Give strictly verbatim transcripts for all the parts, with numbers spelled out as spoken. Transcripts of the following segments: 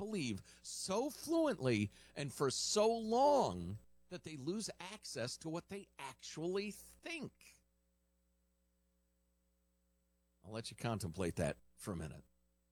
believe so fluently and for so long that they lose access to what they actually think. I'll let you contemplate that for a minute.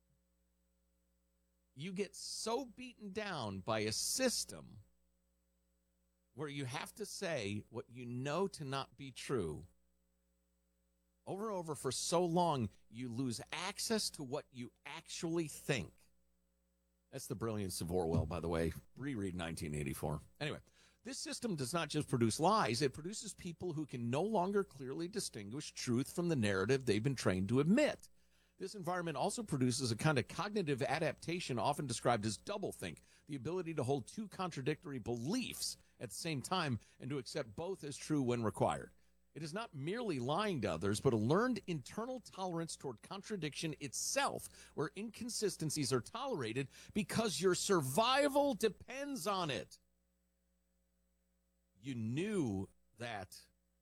You get so beaten down by a system where you have to say what you know to not be true over and over for so long, you lose access to what you actually think. That's the brilliance of Orwell, by the way. Reread nineteen eighty-four. Anyway, this system does not just produce lies. It produces people who can no longer clearly distinguish truth from the narrative they've been trained to admit. This environment also produces a kind of cognitive adaptation often described as doublethink, the ability to hold two contradictory beliefs at the same time and to accept both as true when required. It is not merely lying to others, but a learned internal tolerance toward contradiction itself, where inconsistencies are tolerated because your survival depends on it. You knew that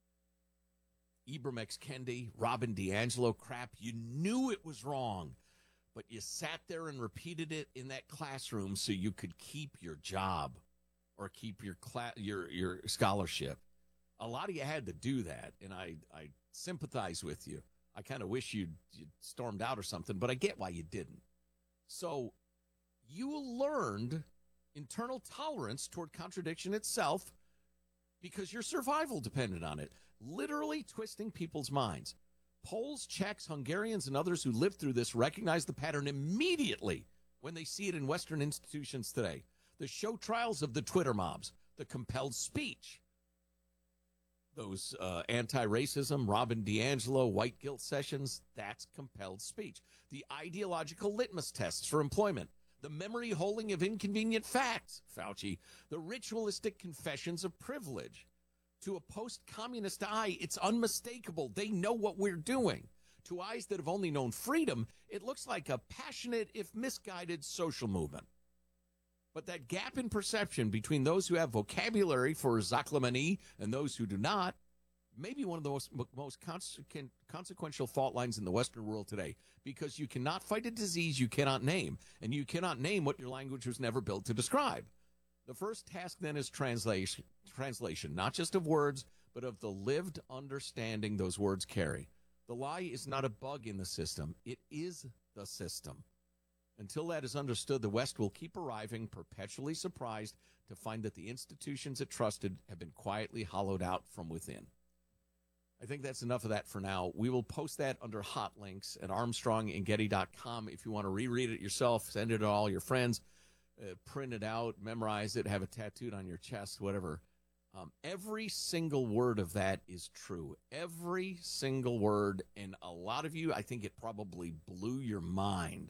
Ibram X. Kendi, Robin DiAngelo crap, you knew it was wrong, but you sat there and repeated it in that classroom so you could keep your job or keep your cla- your your scholarship. A lot of you had to do that, and I, I sympathize with you. I kind of wish you'd, you'd stormed out or something, but I get why you didn't. So you learned internal tolerance toward contradiction itself because your survival depended on it, literally twisting people's minds. Poles, Czechs, Hungarians, and others who lived through this recognize the pattern immediately when they see it in Western institutions today. The show trials of the Twitter mobs, the compelled speech, those uh, anti-racism, Robin DiAngelo, white guilt sessions, that's compelled speech. The ideological litmus tests for employment, the memory holding of inconvenient facts, Fauci, the ritualistic confessions of privilege. To a post-communist eye, it's unmistakable. They know what we're doing. To eyes that have only known freedom, it looks like a passionate, if misguided, social movement. But that gap in perception between those who have vocabulary for Zaklamani and those who do not may be one of the most, most consequent, consequential fault lines in the Western world today, because you cannot fight a disease you cannot name, and you cannot name what your language was never built to describe. The first task then is translation, translation, not just of words, but of the lived understanding those words carry. The lie is not a bug in the system. It is the system. Until that is understood, the West will keep arriving, perpetually surprised to find that the institutions it trusted have been quietly hollowed out from within. I think that's enough of that for now. We will post that under hot links at armstrong and getty dot com. If you want to reread it yourself, send it to all your friends, uh, print it out, memorize it, have it tattooed on your chest, whatever. Um, every single word of that is true. Every single word. And a lot of you, I think it probably blew your mind.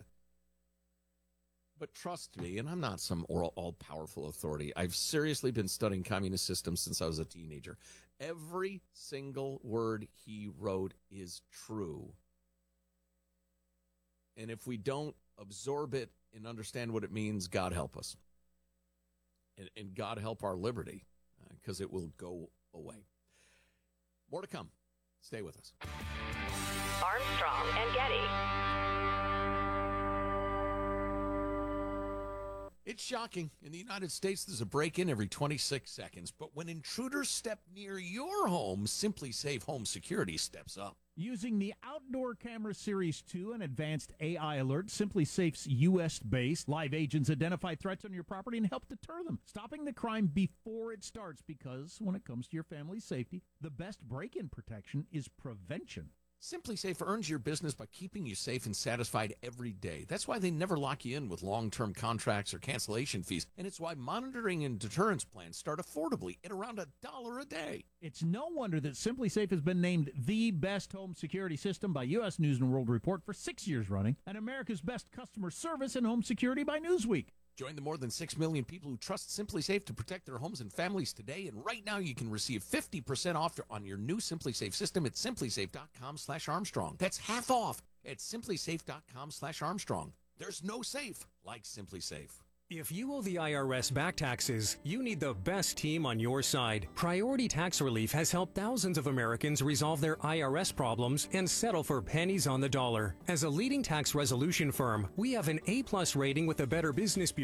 But trust me, and I'm not some all-powerful authority. I've seriously been studying communist systems since I was a teenager. Every single word he wrote is true. And if we don't absorb it and understand what it means, God help us. And, and God help our liberty, because uh, it will go away. More to come. Stay with us. Armstrong and Getty. It's shocking. In the United States, there's a break-in every twenty-six seconds. But when intruders step near your home, SimpliSafe Home Security steps up. Using the Outdoor Camera Series two and advanced A I alert, SimpliSafe's U S-based live agents identify threats on your property and help deter them, stopping the crime before it starts. Because when it comes to your family's safety, the best break-in protection is prevention. SimpliSafe earns your business by keeping you safe and satisfied every day. That's why they never lock you in with long-term contracts or cancellation fees. And it's why monitoring and deterrence plans start affordably at around a dollar a day. It's no wonder that SimpliSafe has been named the best home security system by U S News and World Report for six years running, and America's best customer service and home security by Newsweek. Join the more than six million people who trust SimpliSafe to protect their homes and families today. And right now you can receive fifty percent off on your new SimpliSafe system at simplisafe.com slash Armstrong. That's half off at simplisafe.com slash Armstrong. There's no safe like SimpliSafe. If you owe the I R S back taxes, you need the best team on your side. Priority Tax Relief has helped thousands of Americans resolve their I R S problems and settle for pennies on the dollar. As a leading tax resolution firm, we have an A-plus rating with the Better Business Bureau.